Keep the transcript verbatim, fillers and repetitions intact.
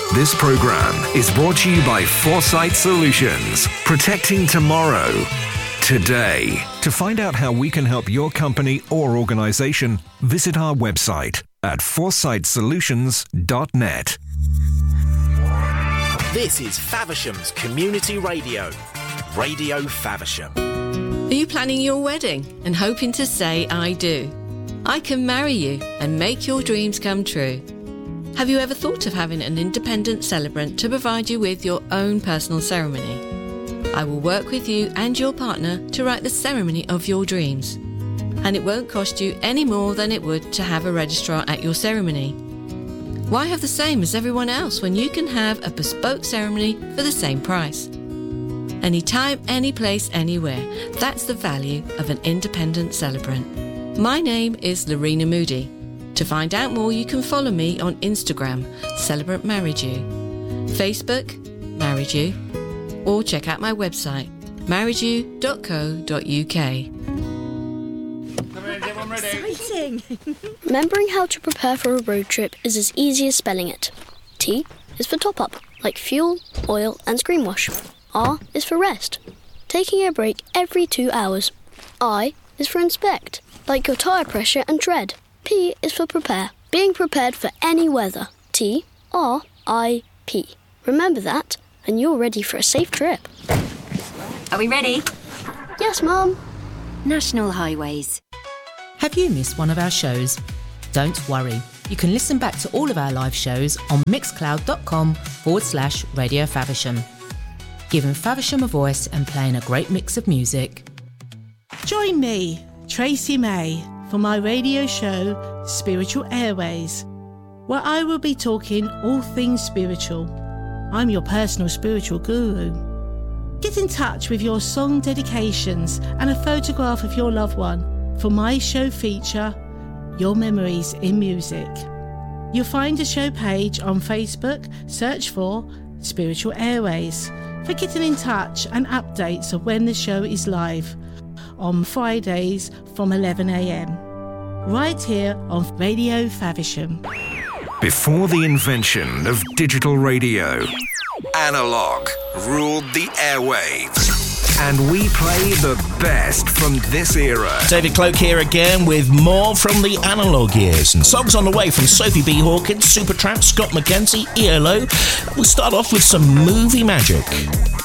This program is brought to you by Foresight Solutions, protecting tomorrow, today. To find out how we can help your company or organization, visit our website at foresight solutions dot net. This is Faversham's Community Radio, Radio Faversham. Are you planning your wedding and hoping to say, I do? I can marry you and make your dreams come true. Have you ever thought of having an independent celebrant to provide you with your own personal ceremony? I will work with you and your partner to write the ceremony of your dreams. And it won't cost you any more than it would to have a registrar at your ceremony. Why have the same as everyone else when you can have a bespoke ceremony for the same price? Anytime, any place, anywhere. That's the value of an independent celebrant. My name is Lorena Moody. To find out more, you can follow me on Instagram, Celebrant Married You, Facebook, Married You, or check out my website, married you dot co dot uk. Exciting! Remembering how to prepare for a road trip is as easy as spelling it. T is for top up, like fuel, oil and screen wash. R is for rest, taking a break every two hours. I is for inspect, like your tyre pressure and tread. P is for prepare, being prepared for any weather. T R I P. Remember that, and you're ready for a safe trip. Are we ready? Yes, Mum. National Highways. Have you missed one of our shows? Don't worry. You can listen back to all of our live shows on mixcloud.com forward slash Radio Faversham. Giving Faversham a voice and playing a great mix of music. Join me, Tracy May, for my radio show, Spiritual Airways, where I will be talking all things spiritual. I'm your personal spiritual guru. Get in touch with your song dedications and a photograph of your loved one for my show feature, Your Memories in Music. You'll find a show page on Facebook, search for Spiritual Airways for getting in touch and updates of when the show is live on Fridays from eleven a.m. right here on Radio Faversham. Before the invention of digital radio, analog ruled the airwaves. And we play the best from this era. David Cloak here again with more from the analog years. And songs on the way from Sophie B. Hawkins, Supertramp, Scott McKenzie, E L O. We'll start off with some movie magic.